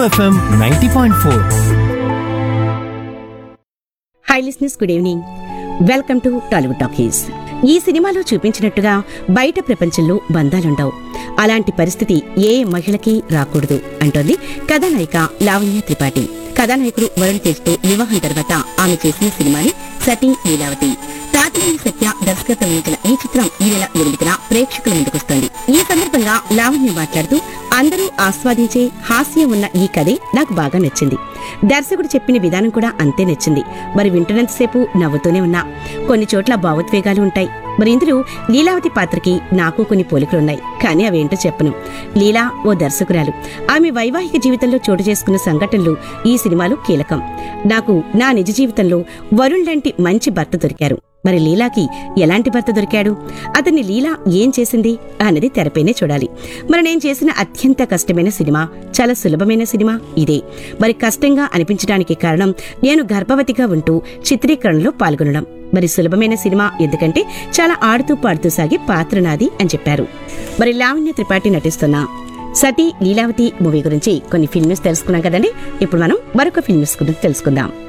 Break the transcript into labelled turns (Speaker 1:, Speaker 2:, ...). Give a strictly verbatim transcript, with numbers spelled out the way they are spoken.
Speaker 1: FM ninety point four.
Speaker 2: High listeners, good evening. Welcome to Tollywood talkies. ఈ సినిమాలో చూపించినట్టుగా బయట ప్రపంచంలో బంధాలుండవు. అలాంటి పరిస్థితి ఏ మహిళకి రాకూడదు అంటోంది కథానాయిక లావణ్య త్రిపాఠి. కథానాయకుడు వరుణ్ తేజ్ తో వివాహం తర్వాత ఆమె చేసిన సినిమాని సతీ లీలావతి. తాతినేని సత్య దర్శకత్వం వహించిన ఈ చిత్రం ఈ నెల ఎనిమిదిన ప్రేక్షకుల ముందుకొస్తుంది. ఈ సందర్భంగా లావణ్య మాట్లాడుతూ, అందరూ ఆస్వాదించే హాస్యం ఉన్న ఈ కథే నాకు బాగా నచ్చింది. దర్శకుడు చెప్పిన విధానం కూడా అంతే నచ్చింది. మరి వింటున్నంతసేపు నవ్వుతూనే ఉన్నా. కొన్ని చోట్ల భావోద్వేగాలు ఉంటాయి. మరి ఇందులో లీలావతి పాత్రకి నాకు కొన్ని పోలికలున్నాయి. కానీ అవేంటో చెప్పను. లీలా ఓ దర్శకురాలు. ఆమె వైవాహిక జీవితంలో చోటు చేసుకున్న సంఘటనలు ఈ సినిమాలో కీలకం. నాకు నా నిజ జీవితంలో వరుణ్ లాంటి మంచి భర్త దొరికారు. మరి లీలాకి ఎలాంటి భర్త దొరికాడు, అతన్ని లీలా ఏం చేసింది అన్నది తెరపైనే చూడాలి. మరి నేను చేసిన అత్యంత కష్టమైన సినిమా, చాలా సులభమైన సినిమా ఇదే. మరి కష్టంగా అనిపించడానికి కారణం నేను గర్భవతిగా ఉంటూ చిత్రీకరణలో పాల్గొనడం. మరి సులభమైన సినిమా ఎందుకంటే చాలా ఆడుతూ పాడుతూ సాగే పాత్ర నాది అని చెప్పారు. మరి లావణ్య త్రిపాఠి నటిస్తున్న సతీ లీలావతి మూవీ గురించి కొన్ని ఫిల్మ్స్ తెలుసుకున్నాం కదండి. ఇప్పుడు మనం మరొక ఫిల్మ్స్ గురించి తెలుసుకుందాం.